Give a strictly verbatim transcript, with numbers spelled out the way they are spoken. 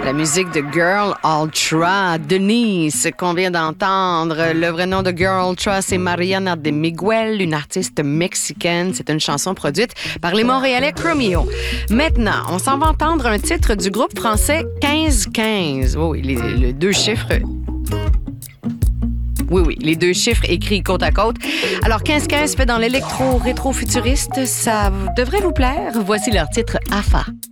La musique de Girl Ultra, Denise, qu'on vient d'entendre. Le vrai nom de Girl Ultra, c'est Mariana de Miguel, une artiste mexicaine. C'est une chanson produite par les Montréalais Chromeo. Maintenant, on s'en va entendre un titre du groupe français quinze quinze. Oh, les, les deux chiffres... Oui, oui, les deux chiffres écrits côte à côte. Alors, quinze quinze fait dans l'électro-rétro-futuriste, ça devrait vous plaire. Voici leur titre A F A.